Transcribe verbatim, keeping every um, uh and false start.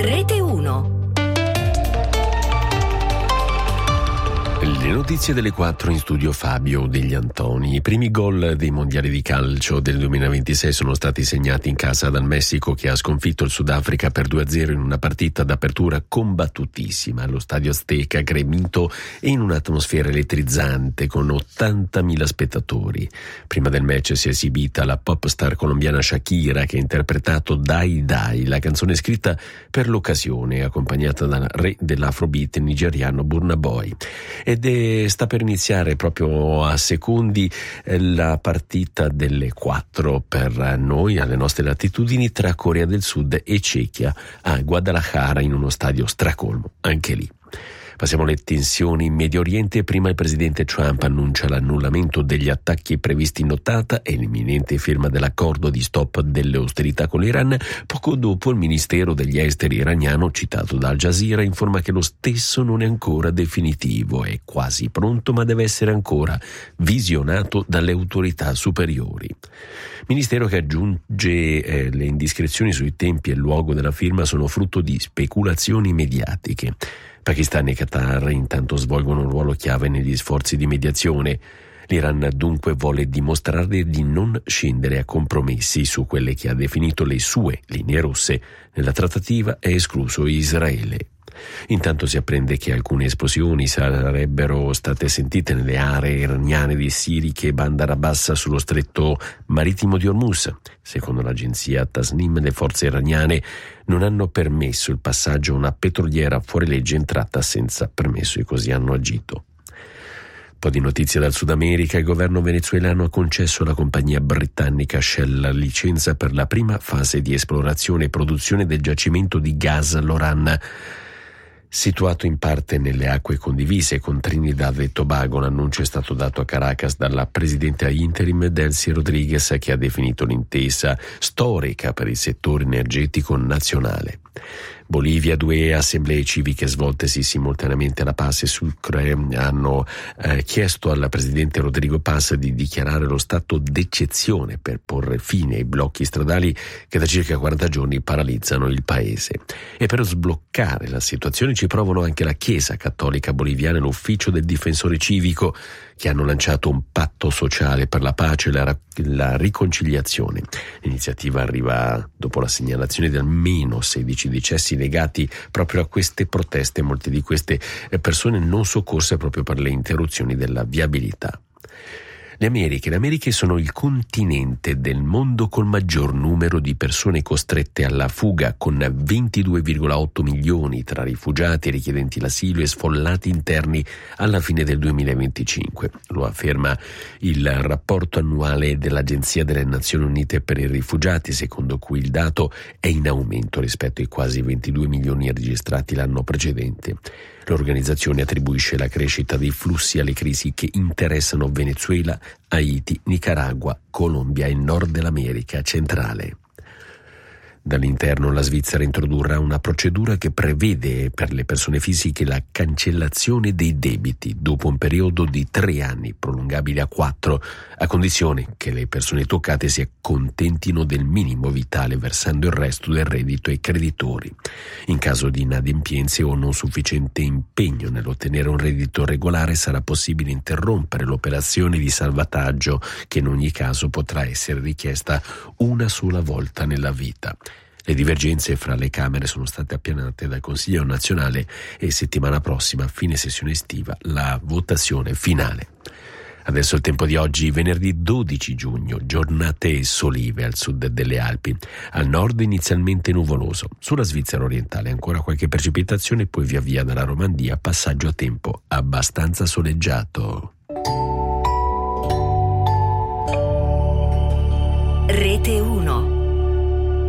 Rete uno. Le notizie delle quattro, in studio Fabio Degli Antoni. I primi gol dei mondiali di calcio del duemilaventisei sono stati segnati in casa dal Messico, che ha sconfitto il Sudafrica per due a zero in una partita d'apertura combattutissima allo Stadio Azteca, gremito e in un'atmosfera elettrizzante con ottantamila spettatori. Prima del match si è esibita la pop star colombiana Shakira, che ha interpretato Dai Dai, la canzone scritta per l'occasione, accompagnata dal re dell'afrobeat nigeriano Burna Boy. Ed è, sta per iniziare proprio a secondi la partita delle quattro per noi, alle nostre latitudini, tra Corea del Sud e Cechia a Guadalajara, in uno stadio stracolmo, anche lì. Passiamo alle tensioni in Medio Oriente. Prima il presidente Trump annuncia l'annullamento degli attacchi previsti in ottanta e l'imminente firma dell'accordo di stop delle austerità con l'Iran. Poco dopo il ministero degli esteri iraniano, citato da Al Jazeera, informa che lo stesso non è ancora definitivo, è quasi pronto ma deve essere ancora visionato dalle autorità superiori. Ministero che aggiunge eh, le indiscrezioni sui tempi e il luogo della firma sono frutto di speculazioni mediatiche. Pakistan e Qatar intanto svolgono un ruolo chiave negli sforzi di mediazione. L'Iran dunque vuole dimostrare di non scendere a compromessi su quelle che ha definito le sue linee rosse. Nella trattativa è escluso Israele. Intanto si apprende che alcune esplosioni sarebbero state sentite nelle aree iraniane di Sirte e Bandar Abbas sullo stretto marittimo di Hormuz. Secondo l'agenzia Tasnim, le forze iraniane non hanno permesso il passaggio a una petroliera fuori legge entrata senza permesso e così hanno agito. Un po' di notizie dal Sud America. Il governo venezuelano ha concesso alla compagnia britannica Shell la licenza per la prima fase di esplorazione e produzione del giacimento di gas Loran, situato in parte nelle acque condivise con Trinidad e Tobago. L'annuncio è stato dato a Caracas dalla presidente interim Delcy Rodriguez, che ha definito l'intesa storica per il settore energetico nazionale. Bolivia, due assemblee civiche svoltesi simultaneamente a La Paz e Sucre hanno eh, chiesto al presidente Rodrigo Paz di dichiarare lo stato d'eccezione per porre fine ai blocchi stradali che da circa quaranta giorni paralizzano il paese. E per sbloccare la situazione ci provano anche la Chiesa Cattolica Boliviana e l'Ufficio del Difensore Civico, che hanno lanciato un patto sociale per la pace e la, la riconciliazione. L'iniziativa arriva dopo la segnalazione di almeno sedici decessi legati proprio a queste proteste, molte di queste persone non soccorse proprio per le interruzioni della viabilità. Le Americhe. Le Americhe sono il continente del mondo col maggior numero di persone costrette alla fuga, con ventidue virgola otto milioni tra rifugiati, richiedenti l'asilo e sfollati interni alla fine del duemilaventicinque. Lo afferma il rapporto annuale dell'Agenzia delle Nazioni Unite per i rifugiati, secondo cui il dato è in aumento rispetto ai quasi ventidue milioni registrati l'anno precedente. L'organizzazione attribuisce la crescita dei flussi alle crisi che interessano Venezuela, Haiti, Nicaragua, Colombia e Nord dell'America centrale. Dall'interno la Svizzera introdurrà una procedura che prevede per le persone fisiche la cancellazione dei debiti dopo un periodo di tre anni, prolungabile a quattro, a condizione che le persone toccate si accontentino del minimo vitale, versando il resto del reddito ai creditori. In caso di inadempienze o non sufficiente impegno nell'ottenere un reddito regolare, sarà possibile interrompere l'operazione di salvataggio, che in ogni caso potrà essere richiesta una sola volta nella vita. Le divergenze fra le Camere sono state appianate dal Consiglio nazionale e settimana prossima, a fine sessione estiva, la votazione finale. Adesso il tempo di oggi, venerdì dodici giugno, giornate solive al sud delle Alpi. Al nord inizialmente nuvoloso, sulla Svizzera orientale ancora qualche precipitazione, poi via via dalla Romandia passaggio a tempo abbastanza soleggiato. Rete uno.